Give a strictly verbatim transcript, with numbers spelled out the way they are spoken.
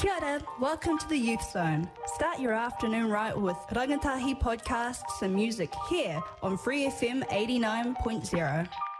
Kia ora, welcome to the Youth Zone. Start your afternoon right with rangatahi podcasts and music here on Free F M eighty-nine point zero.